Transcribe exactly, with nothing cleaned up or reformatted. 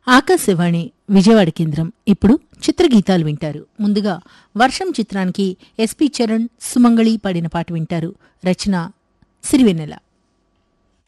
ఆకాశవాణి విజయవాడ కేంద్రం. ఇప్పుడు చిత్రగీతాలు వింటారు. ముందుగా వర్షం చిత్రానికి ఎస్పి చరణ్, సుమంగళి పాడిన పాట వింటారు. రచన సిరివెన్నెల.